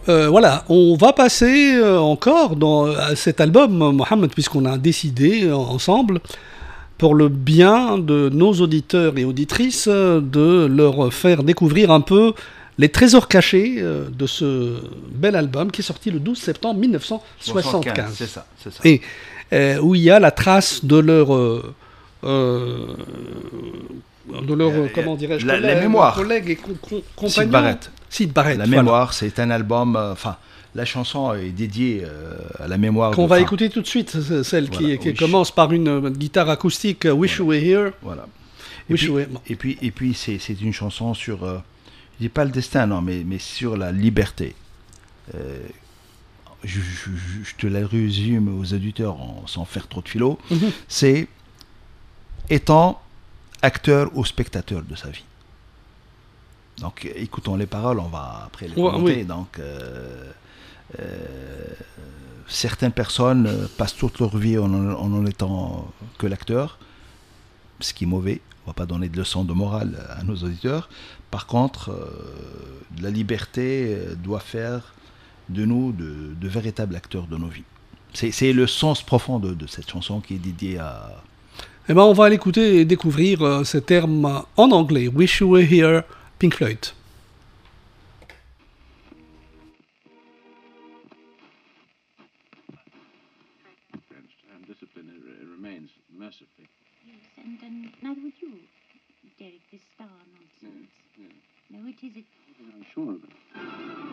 Voilà, on va passer encore à cet album, Mohamed, puisqu'on a décidé ensemble, pour le bien de nos auditeurs et auditrices, de leur faire découvrir un peu les trésors cachés de ce bel album qui est sorti le 12 septembre 75, 1975. c'est ça, c'est ça. Et où il y a la trace euh, de leur comment dirais-je, La mémoire, collègue et Syd compagnon, Barrett. Syd Barrett, La voilà. mémoire, c'est un album. Enfin, la chanson est dédiée à la mémoire de. Qu'on va Enfin, écouter tout de suite, celle voilà, qui Wish. commence par une guitare acoustique, Wish Voilà, You Were Here. voilà. Et Wish puis, You Were... c'est une chanson sur. Je dis pas le destin, non, mais sur la liberté. Euh, je te la résume aux auditeurs sans faire trop de philo. Mhm. C'est étant acteur ou spectateur de sa vie. Donc, écoutons les paroles, on va après les Ouais, commenter. oui. Donc, euh, certaines personnes passent toute leur vie en étant que l'acteur, ce qui est mauvais. On va pas donner de leçons de morale à nos auditeurs. Par contre, la liberté doit faire de nous de véritables acteurs de nos vies. C'est le sens profond de cette chanson qui est dédiée à. Eh ben, on va l'écouter et découvrir ces termes en anglais. Wish You Were Here, Pink Floyd. And discipline remains mercifully. Yes, and neither would you, Derek, this star nonsense. Yes, yes. No, it is. I'm sure of it.